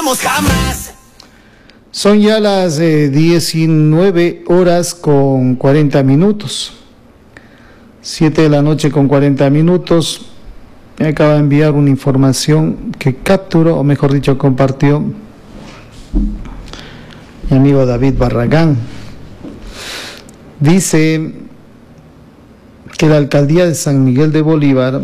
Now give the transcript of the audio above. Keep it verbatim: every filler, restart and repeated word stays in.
olvidaremos jamás. Son ya las eh, diecinueve horas con cuarenta minutos. siete de la noche con cuarenta minutos. Me acaba de enviar una información que capturó, o mejor dicho, compartió mi amigo David Barragán. Dice que la alcaldía de San Miguel de Bolívar